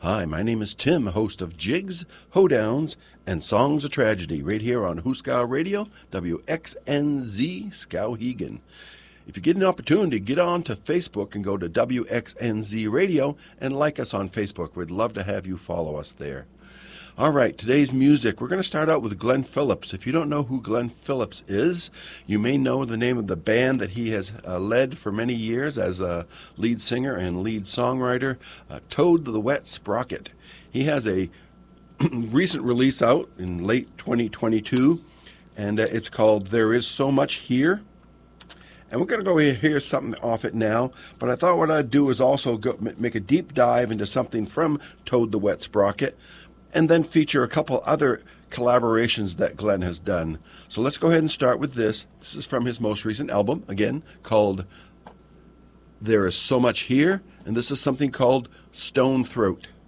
Hi, my name is Tim, host of Jigs, Hoedowns, and Songs of Tragedy, right here on Hooskow Radio, WXNZ Skowhegan. If you get an opportunity, get on to Facebook and go to WXNZ Radio and like us on Facebook. We'd love to have you follow us there. All right, today's music, we're going to start out with Glenn Phillips. If you don't know who Glenn Phillips is, you may know the name of the band that he has led for many years as a lead singer and lead songwriter, Toad the Wet Sprocket. He has a recent release out in late 2022, and it's called There Is So Much Here. And we're going to go hear something off it now, but I thought what I'd do is also make a deep dive into something from Toad the Wet Sprocket, and then feature a couple other collaborations that Glenn has done. So let's go ahead and start with this. This is from his most recent album, again, called There Is So Much Here, and this is something called Stone Throat.